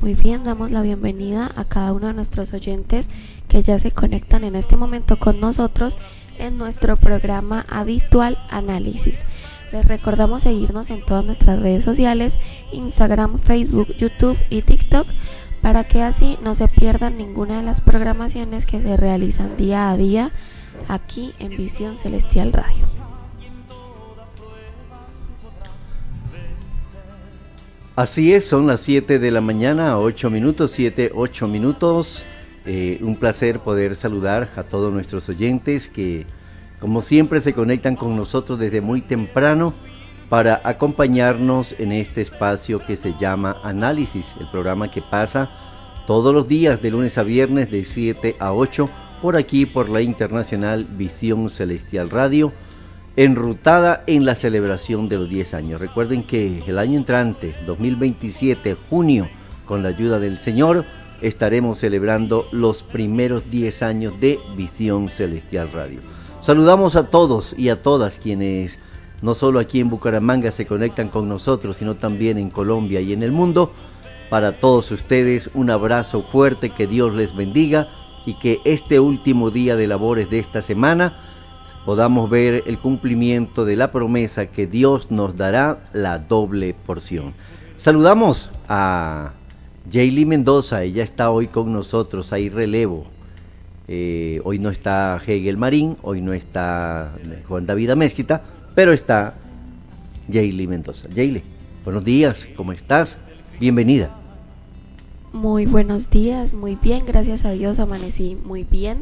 Muy bien, damos la bienvenida a cada uno de nuestros oyentes que ya se conectan en este momento con nosotros en nuestro programa habitual Análisis. Les recordamos seguirnos en todas nuestras redes sociales, Instagram, Facebook, YouTube y TikTok, para que así no se pierdan ninguna de las programaciones que se realizan día a día aquí en Visión Celestial Radio. Así es, son las 7 de la mañana, 8 minutos, 7, 8 minutos. Un placer poder saludar a todos nuestros oyentes que, como siempre, se conectan con nosotros desde muy temprano para acompañarnos en este espacio que se llama Análisis, el programa que pasa todos los días de lunes a viernes de 7 a 8 por aquí, por la Internacional Visión Celestial Radio, enrutada en la celebración de los 10 años. Recuerden que el año entrante, 2027, junio, con la ayuda del Señor, estaremos celebrando los primeros 10 años de Visión Celestial Radio. Saludamos a todos y a todas quienes no solo aquí en Bucaramanga se conectan con nosotros, sino también en Colombia y en el mundo. Para todos ustedes un abrazo fuerte, que Dios les bendiga y que este último día de labores de esta semana podamos ver el cumplimiento de la promesa que Dios nos dará la doble porción. Saludamos a Jaylee Mendoza, ella está hoy con nosotros, hay relevo. Hoy no está Hegel Marín, hoy no está Juan David Amezquita, pero está Jaylee Mendoza. Jaylee, buenos días, ¿cómo estás? Bienvenida. Muy buenos días, muy bien, gracias a Dios, amanecí muy bien.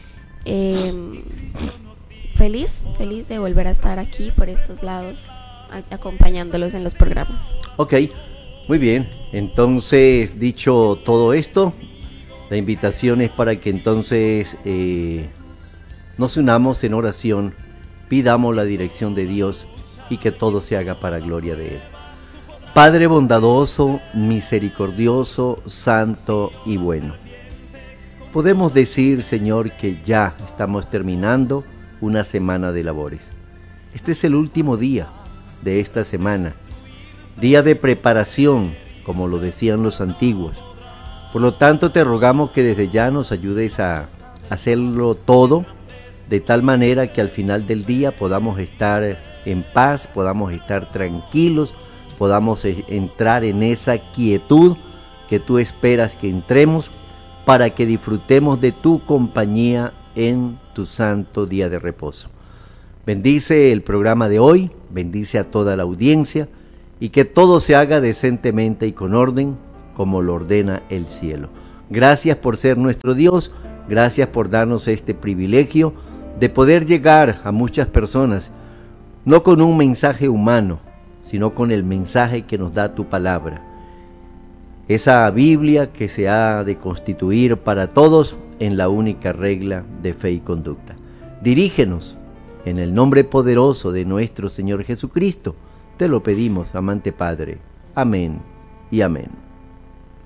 Feliz de volver a estar aquí por estos lados, acompañándolos en los programas. Ok, muy bien. Entonces, dicho todo esto, la invitación es para que entonces nos unamos en oración, pidamos la dirección de Dios y que todo se haga para gloria de Él. Padre bondadoso, misericordioso, santo y bueno. Podemos decir, Señor, que ya estamos terminando una semana de labores. Este es el último día de esta semana, día de preparación, como lo decían los antiguos. Por lo tanto, te rogamos que desde ya nos ayudes a hacerlo todo, de tal manera que al final del día podamos estar en paz, podamos estar tranquilos, podamos entrar en esa quietud que tú esperas que entremos, para que disfrutemos de tu compañía en tu santo día de reposo. Bendice el programa de hoy, bendice a toda la audiencia y que todo se haga decentemente y con orden, como lo ordena el cielo. Gracias por ser nuestro Dios, gracias por darnos este privilegio de poder llegar a muchas personas, no con un mensaje humano, sino con el mensaje que nos da tu palabra. Esa Biblia que se ha de constituir para todos en la única regla de fe y conducta. Dirígenos en el nombre poderoso de nuestro Señor Jesucristo. Te lo pedimos, amante Padre. Amén y amén.